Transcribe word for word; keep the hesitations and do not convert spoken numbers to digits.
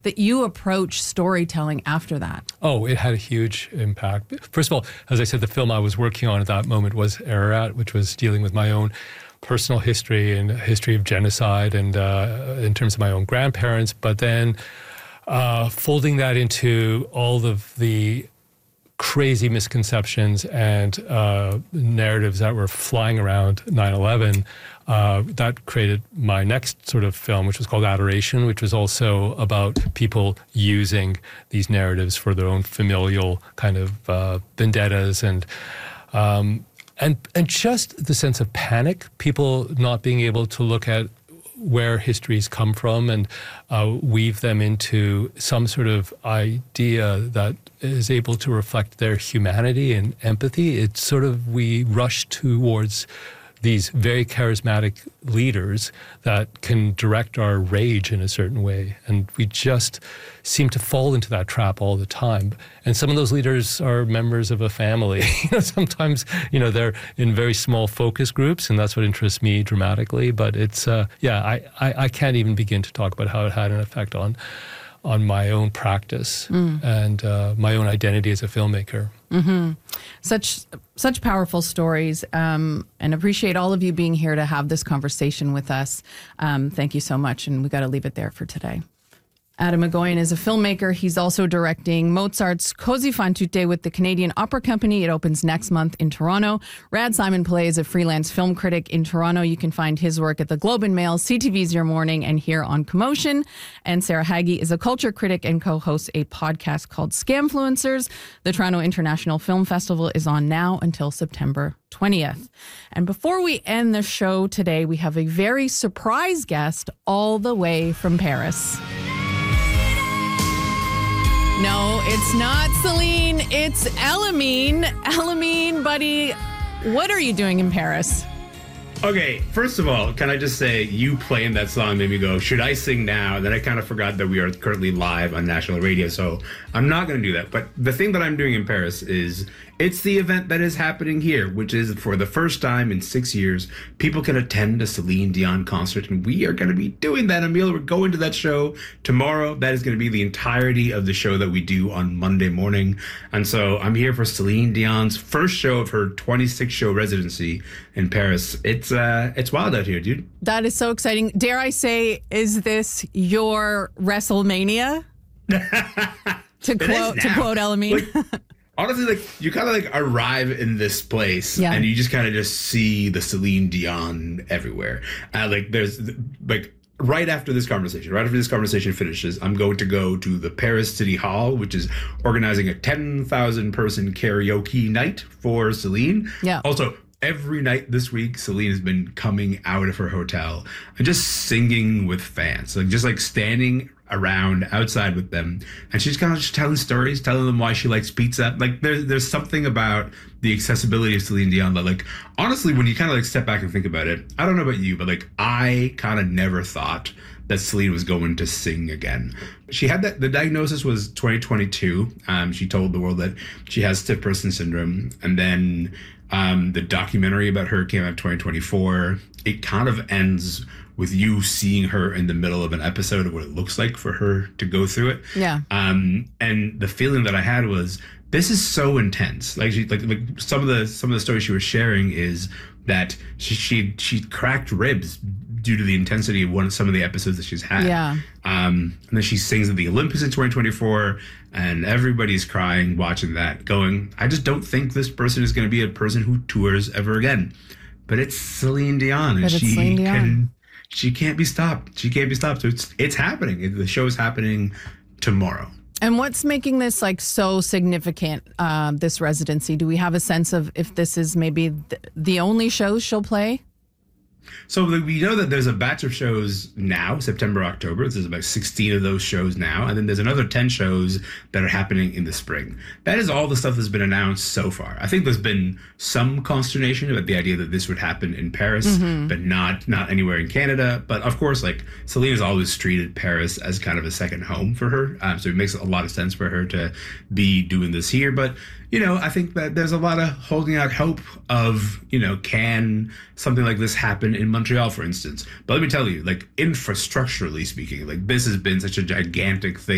that you approach storytelling after that? Oh, it had a huge impact. First of all, as I said, the film I was working on at that moment was Ararat, which was dealing with my own personal history and history of genocide and uh, in terms of my own grandparents. But then uh, folding that into all of the crazy misconceptions and uh, narratives that were flying around nine eleven, uh, that created my next sort of film, which was called Adoration, which was also about people using these narratives for their own familial kind of uh, vendettas and um, and and just the sense of panic, people not being able to look at where histories come from and uh, weave them into some sort of idea that is able to reflect their humanity and empathy. It's sort of, we rush towards these very charismatic leaders that can direct our rage in a certain way. And we just seem to fall into that trap all the time. And some of those leaders are members of a family. Sometimes, you know, they're in very small focus groups, and that's what interests me dramatically. But it's, uh, yeah, I, I, I can't even begin to talk about how it had an effect on on my own practice mm. and uh, my own identity as a filmmaker. Mm-hmm. Such such powerful stories, um, and appreciate all of you being here to have this conversation with us. Um, thank you so much, and we got to leave it there for today. Adam Egoyan is a filmmaker. He's also directing Mozart's Così fan tutte with the Canadian Opera Company. It opens next month in Toronto. Rad Simon Pillay is a freelance film critic in Toronto. You can find his work at the Globe and Mail, C T V's Your Morning, and here on Commotion. And Sarah Haggie is a culture critic and co-hosts a podcast called Scamfluencers. The Toronto International Film Festival is on now until September twentieth. And before we end the show today, we have a very surprise guest all the way from Paris. No, it's not Celine. It's Elamine. Elamine, buddy, what are you doing in Paris? Okay, first of all, can I just say, you playing that song made me go, should I sing now? And then I kind of forgot that we are currently live on national radio, so I'm not going to do that. But the thing that I'm doing in Paris is, it's the event that is happening here, which is for the first time in six years, people can attend a Celine Dion concert, and we are going to be doing that, Emile. We're going to that show tomorrow. That is going to be the entirety of the show that we do on Monday morning. And so I'm here for Celine Dion's first show of her twenty-six show residency in Paris. It's uh, it's wild out here, dude. That is so exciting. Dare I say, is this your WrestleMania? to quote to quote Elamine. Like, honestly, like, you kind of like arrive in this place, yeah. and you just kind of just see the Celine Dion everywhere. Uh, like there's like right after this conversation, right after this conversation finishes, I'm going to go to the Paris City Hall, which is organizing a ten thousand person karaoke night for Celine. Yeah. Also, every night this week, Celine has been coming out of her hotel and just singing with fans, like just like standing around outside with them, and she's kind of just telling stories, telling them why she likes pizza. Like there's there's something about the accessibility of Celine Dion that, like, honestly, when you kind of like step back and think about it, I don't know about you, but like I kind of never thought that Celine was going to sing again. She had that, the diagnosis was twenty twenty-two. Um, she told the world that she has stiff person syndrome, and then um, the documentary about her came out in twenty twenty-four. It kind of ends with you seeing her in the middle of an episode of what it looks like for her to go through it. Yeah. Um, and the feeling that I had was, this is so intense. Like she, like, like some of the some of the stories she was sharing is that she she, she cracked ribs due to the intensity of one some of the episodes that she's had. Yeah. Um, and then she sings at the Olympics in twenty twenty-four, and everybody's crying watching that, going, I just don't think this person is going to be a person who tours ever again. But it's Celine Dion, and but she Celine Dion. can. She can't be stopped. She can't be stopped. So it's it's happening. It, the show is happening tomorrow. And what's making this like so significant, uh, this residency? Do we have a sense of if this is maybe th- the only shows she'll play? So we know that there's a batch of shows now, September, October. There's about sixteen of those shows now. And then there's another ten shows that are happening in the spring. That is all the stuff that's been announced so far. I think there's been some consternation about the idea that this would happen in Paris, mm-hmm. but not not anywhere in Canada. But of course, like, Celine has always treated Paris as kind of a second home for her. Um, so it makes a lot of sense for her to be doing this here. But, you know, I think that there's a lot of holding out hope of, you know, can something like this happen in Montreal, for instance. But let me tell you, like, infrastructurally speaking, like, this has been such a gigantic thing